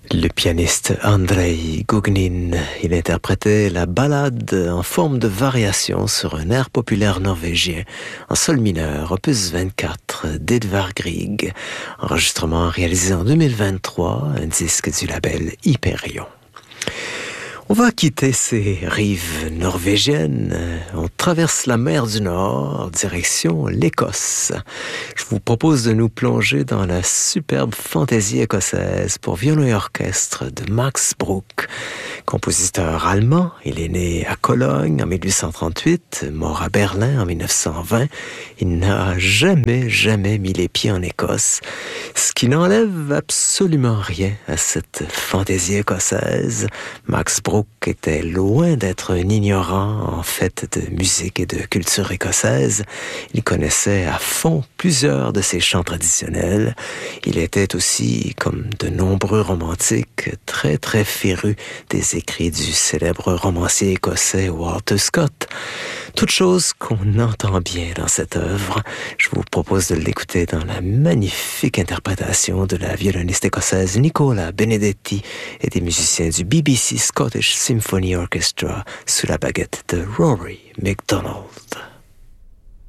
Le pianiste Andrei Gougnin, il interprétait la ballade en forme de variation sur un air populaire norvégien en sol mineur, opus 24 d'Edvard Grieg, enregistrement réalisé en 2023, un disque du label Hyperion. On va quitter ces rives norvégiennes. On traverse la mer du Nord, direction l'Écosse. Je vous propose de nous plonger dans la superbe fantaisie écossaise pour violon et orchestre de Max Bruch. Compositeur allemand, il est né à Cologne en 1838, mort à Berlin en 1920. Il n'a jamais mis les pieds en Écosse, ce qui n'enlève absolument rien à cette fantaisie écossaise. Max Bruch était loin d'être un ignorant en fait de musique et de culture écossaise. Il connaissait à fond plusieurs de ses chants traditionnels. Il était aussi, comme de nombreux romantiques, très féru des écrits du célèbre romancier écossais Walter Scott. Toute chose qu'on entend bien dans cette œuvre. Je vous propose de l'écouter dans la magnifique interprétation de la violoniste écossaise Nicola Benedetti et des musiciens du BBC Scottish Symphony Orchestra sous la baguette de Rory MacDonald.